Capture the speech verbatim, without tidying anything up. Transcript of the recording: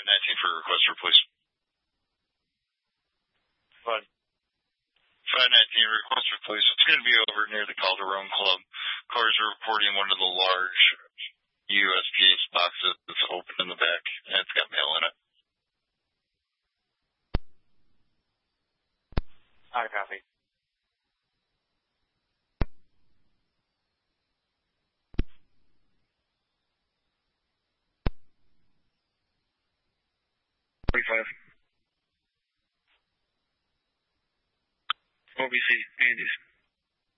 nineteen for request for police. Fine. five nineteen, request for police. It's going to be over near the Calderon Club. Cars are reporting one of the large U S P S boxes that's open in the back, and it's got mail in it. I copy. forty-five. O B C, Andes.